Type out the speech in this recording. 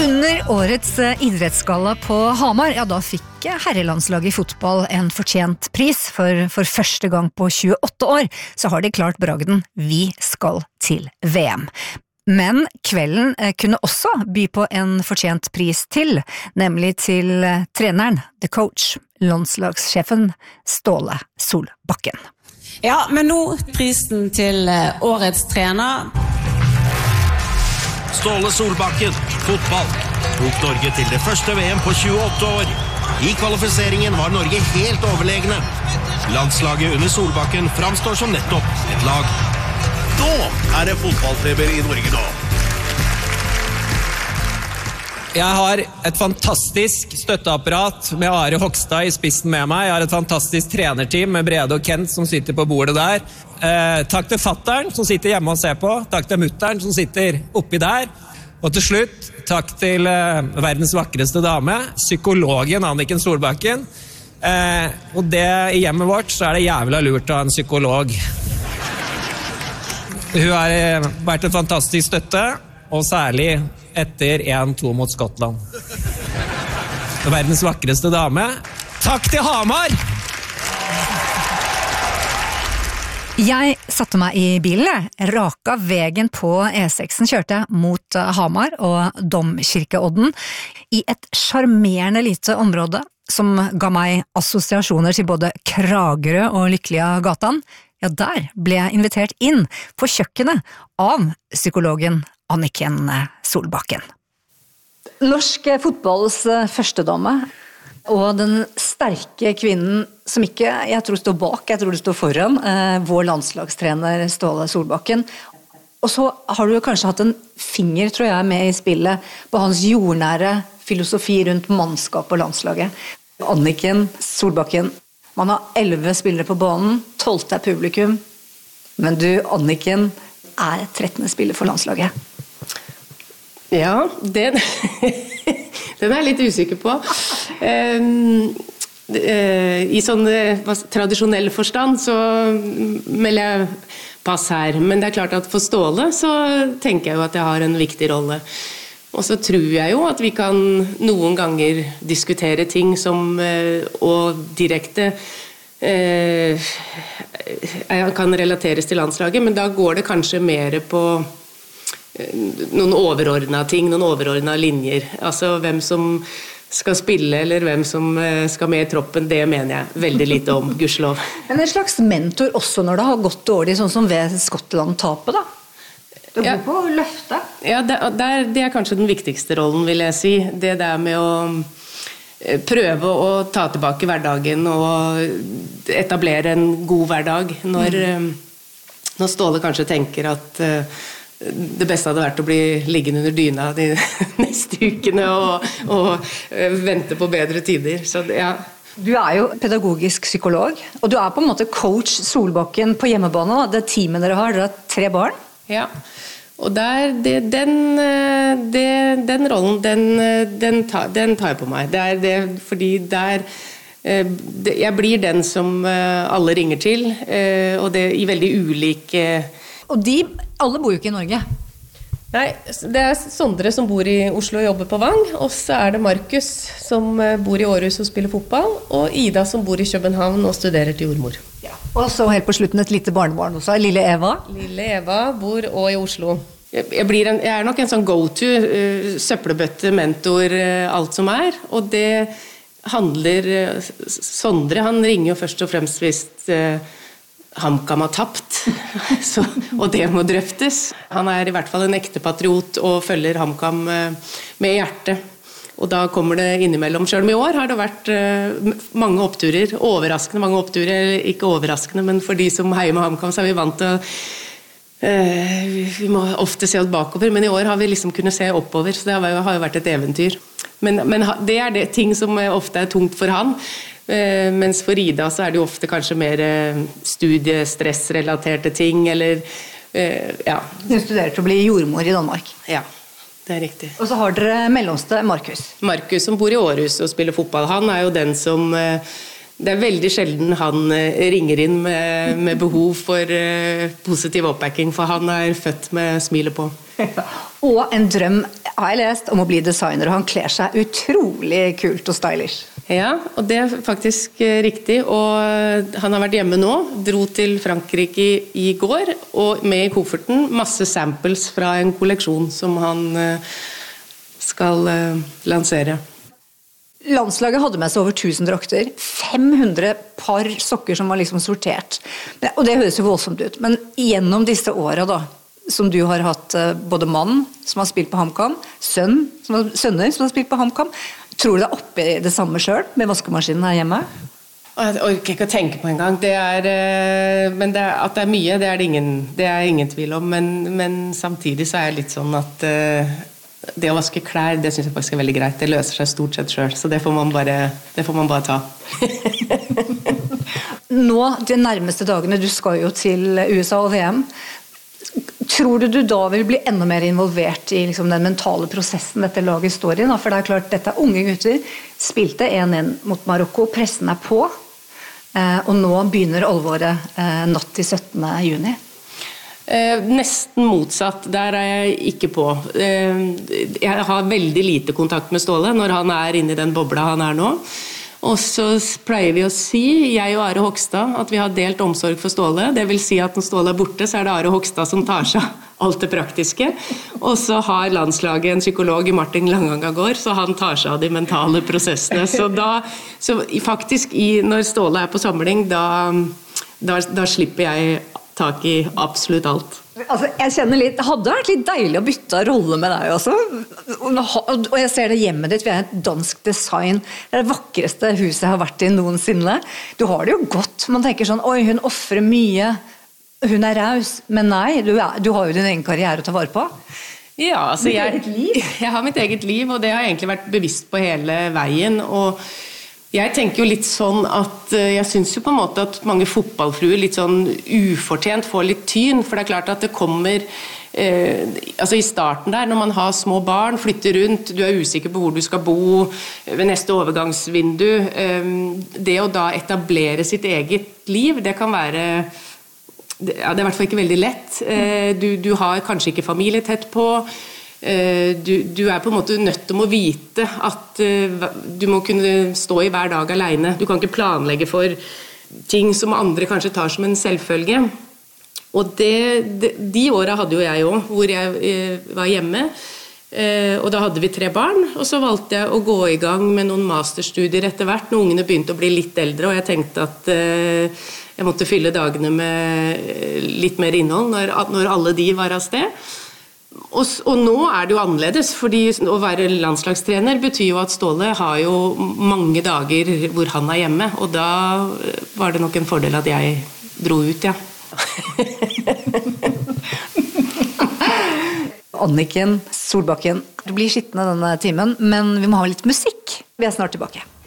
Under årets idrettsgalla på Hamar, ja da fikk herrelandslaget I fotball en fortjent pris, for første gang på 28 år så har de klart bragden «Vi skal til VM». Men kvelden kunne også by på en fortjent pris til, nemlig til treneren, the coach, landslagssjefen Ståle Solbakken. Ja, men nå prisen til årets trener. Ståle Solbakken, fotball, tok Norge til det første VM på 28 år. I kvalifiseringen var Norge helt overlegne. Landslaget under Solbakken framstår som nettopp et lag. Nå det fotballfeber I Norge nå. Jeg har et fantastisk støtteapparat med Are Hogstad I spissen med meg. Jeg har et fantastisk trenerteam med Brede og Kent som sitter på bordet der. Takk til fatteren som sitter hjemme og ser på. Takk til mutteren som sitter oppi der. Og til slutt, takk til verdens vakreste dame, psykologen Anniken Solbakken. Og det I hjemmet vårt så det jævla lurt å ha en psykolog. Hun har vært en fantastisk støtte, og særlig etter 1-2 mot Skottland. Verdens vakreste dame. Takk til Hamar! Jeg satte meg I bilen, raka vegen på E6-en, kjørte mot Hamar og Domkirkeodden I et charmerende lite område som ga meg assosiasjoner til både Kragerø og Lykkelige gatan. Ja, der ble jeg invitert inn på kjøkkenet av psykologen Anniken Solbakken. Norsk fotballs førstedame, og den sterke kvinnen som ikke, jeg tror står bak, jeg tror det står foran, vår landslagstrener Ståle Solbakken. Og så har du kanskje hatt en finger, tror jeg, med I spillet på hans jordnære filosofi rundt mannskap og landslaget. Anniken Solbakken, man har 11 spillere på banen, 12 publikum, men du, Anniken, 13. spiller for landslaget. Ja, den jeg litt usikker på. I sånn tradisjonell forstand så melder jeg pass her. Men det klart at for Ståle så tenker jeg jo at jeg har en viktig rolle. Og så tror jeg jo at vi kan noen ganger diskutere ting som og direkte kan relateres til landslaget, men da går det kanskje mer på noen overordnede ting, noen overordnede linjer. Altså hvem som skal spille, eller hvem som skal med I troppen, det mener jeg veldig lite om, gudskjelov. Men en slags mentor også når det har gått dårlig, sånn som ved Skottland-tapet da? Du går på å løfte. Ja, det kanskje den viktigste rollen, vil jeg si. Det der med å prøve å ta tilbake hverdagen og etablere en god hverdag. Når Ståle kanskje tenker at det beste hadde vært å bli liggende under dyna de neste ukene og vente på bedre tider. Så ja. Du jo pedagogisk psykolog, og du på en måte coach Solbakken på hjemmebane. Det teamet dere har 3 barn. Ja, og den rollen, den tar jeg på meg. Fordi jeg blir den som alle ringer til, og det I veldig ulike... Og alle bor jo ikke I Norge. Nei, det Sondre som bor I Oslo og jobber på Vang, og så det Markus som bor I Aarhus og spiller fotball, og Ida som bor I København og studerer til jordmor. Ja. Og så helt på slutten et lite barnebarn også, Lille Eva. Lille Eva bor også I Oslo. Jeg nok en sånn go-to, søppelbøtte, mentor, alt som og det handler, Sondre han ringer jo først og fremst hvis HamKam har tapt, og det må drøftes. Han I hvert fall en ekte patriot og følger HamKam med hjertet. Og da kommer det innimellom. Selv om I år har det vært mange oppturer, overraskende mange oppturer, ikke overraskende, men for de som heier med HamKam så vi vant til vi må ofte se oss bakover, men I år har vi liksom kunnet se oppover, så det har jo vært et eventyr. Men det det ting som ofte tungt for han, mens for Ida så det jo ofte kanskje mer studiestressrelaterte ting, eller ja. Du studerer til å bli jordmor I Danmark. Ja, det riktig. Og så har dere mellomste Markus. Markus som bor I Aarhus og spiller fotball, han jo den som det veldig sjelden han ringer inn med behov for positiv oppbacking, for han født med smilet på. Og en drøm, har jeg lest, om å bli designer, og han kler seg utrolig kult og stylish. Ja, og det faktisk riktig, og han har vært hjemme nå, dro til Frankrike i går, og med i kofferten masse samples fra en kolleksjon som han skal lansere. Landslaget hadde med seg over 1000 drakter, 500 par sokker som var liksom sortert. Og det høres jo voldsomt ut, men gjennom disse årene da, som du har hatt både mann som har spilt på HamKam, sønner som har spilt på HamKam, tror du det oppe i det samme selv med vaskemaskinen her hjemme? Jeg orker ikke å tenke på en gang. Men at det er mye, det er ingen tvil om, men samtidig så er jeg litt sånn at det å vaske klær, det synes jeg faktisk er veldig greit. Det løser seg stort sett selv, så det får man bare ta. Nå, de nærmeste dagene, du skal jo til USA og VM. Tror du da vil bli enda mer involvert i liksom, den mentale prosessen dette laget står i? Da? For det er klart, dette er unge gutter. Spilte 1-1 mot Marokko, pressen er på. Og nå begynner alvoret natt til 17. juni. Nesten motsatt, der er jeg ikke på. Jeg har veldig lite kontakt med Ståle når han er inne i den bobla han er nå. Og så pleier vi å si, jeg og Are Hogstad, at vi har delt omsorg for Ståle. Det vil si at når Ståle er borte, så er det Are Hogstad som tar seg alt det praktiske. Og så har landslaget en psykolog i Martin Langangagård, så han tar seg av de mentale prosessene. Så faktisk, når Ståle er på samling, da slipper jeg tak i absolutt alt. Altså, jeg kjenner litt, det hadde vært litt deilig å bytte rolle med deg også. Og jeg ser det hjemmet ditt, vi er et dansk design. Det er det vakreste huset jeg har vært i noensinne. Du har det jo godt. Man tenker sånn, oi, hun offrer mye. Hun er raus. Men nei, du har jo din egen karriere å ta vare på. Ja, altså jeg har mitt eget liv, og det har jeg egentlig vært bevisst på hele veien, og jeg tenker jo litt sånn at jeg synes jo på en måte at mange fotballfruer litt sånn ufortjent får litt tyn, for det er klart at det kommer altså i starten der, når man har små barn, flytter rundt, du er usikker på hvor du skal bo ved neste overgangsvindu, det å da etablere sitt eget liv, det kan være det er i hvert fall ikke veldig lett. Du har kanskje ikke familie tett på. Du er på en måte nødt til å vite at du må kunne stå i hver dag alene. Du kan ikke planlegge for ting som andre kanskje tar som en selvfølge. Og de årene hadde jo jeg også, hvor jeg var hjemme. Og da hadde vi 3 barn, og så valgte jeg å gå i gang med noen masterstudier etter hvert, når ungene begynte å bli litt eldre, og jeg tenkte at jeg måtte fylle dagene med litt mer innhold når alle de var av sted. Og nå er det jo annerledes, fordi å være landslagstrener betyr jo at Ståle har jo mange dager hvor han er hjemme, og da var det nok en fordel at jeg dro ut, ja. Anniken Solbakken, du blir skittende denne timen, men vi må ha litt musikk. Vi er snart tilbake.